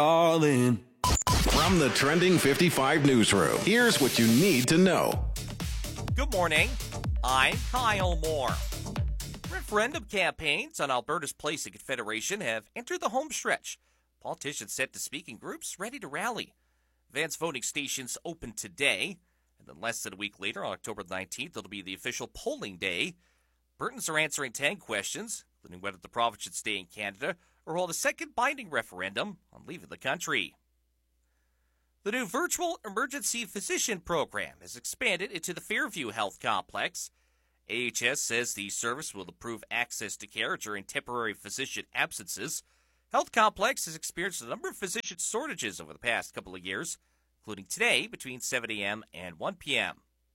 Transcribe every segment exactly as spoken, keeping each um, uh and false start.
all in. From the Trending fifty-five newsroom, here's what you need to know. Good morning. I'm Kyle Moore. Referendum campaigns on Alberta's place in Confederation have entered the home stretch. Politicians set to speak in groups ready to rally. Advance voting stations open today, and then less than a week later, on October nineteenth, it'll be the official polling day. Albertans are answering ten questions, including whether the province should stay in Canada or hold a second binding referendum on leaving the country. The new virtual emergency physician program has expanded into the Fairview Health Complex. A H S says the service will improve access to care during temporary physician absences. Health Complex has experienced a number of physician shortages over the past couple of years, including today between seven a.m. and one p.m.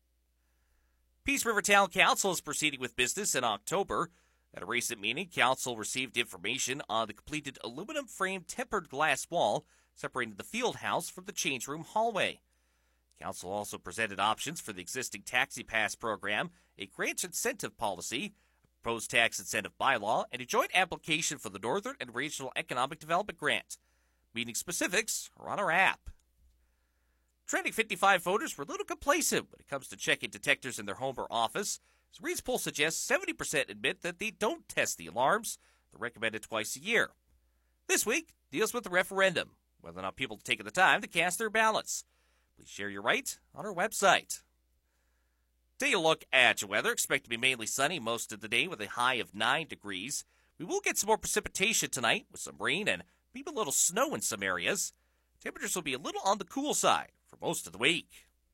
Peace River Town Council is proceeding with business in October. At a recent meeting, Council received information on the completed aluminum-framed tempered glass wall separating the field house from the change room hallway. Council also presented options for the existing Taxi Pass program, a grant incentive policy, a proposed tax incentive bylaw, and a joint application for the Northern and Regional Economic Development Grant. Meeting specifics are on our app. Trending fifty-five voters were a little complacent when it comes to checking detectors in their home or office. As Reid's poll suggests, seventy percent admit that they don't test the alarms. They're recommended twice a year. This week deals with the referendum, whether or not people have taken the time to cast their ballots. Please share your right on our website. Take a look at your weather. Expect to be mainly sunny most of the day with a high of nine degrees. We will get some more precipitation tonight with some rain and maybe a little snow in some areas. Temperatures will be a little on the cool side for most of the week.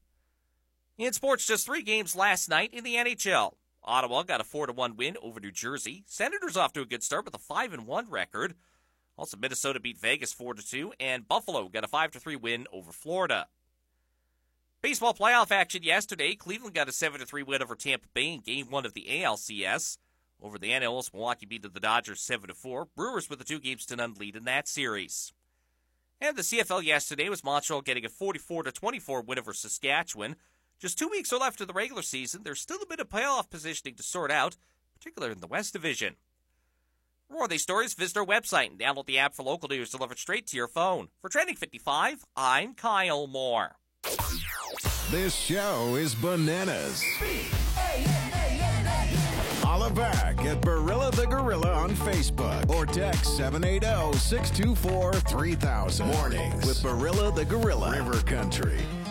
In sports, just three games last night in the N H L. Ottawa got a four to one win over New Jersey. Senators off to a good start with a five and one record. Also, Minnesota beat Vegas four to two, and Buffalo got a five to three win over Florida. Baseball playoff action yesterday. Cleveland got a seven to three win over Tampa Bay in Game one of the A L C S. Over the N L, Milwaukee beat the Dodgers seven to four. Brewers with a two games to none lead in that series. And the C F L yesterday was Montreal getting a forty-four to twenty-four win over Saskatchewan. Just two weeks are left of the regular season. There's still a bit of playoff positioning to sort out, particularly in the West Division. For more of these stories, visit our website and download the app for local news delivered straight to your phone. For Trending fifty-five, I'm Kyle Moore. This show is bananas. Holla back at Barilla the Gorilla on Facebook or text seven eight zero, six two four, three thousand. Mornings with Barilla the Gorilla. River Country.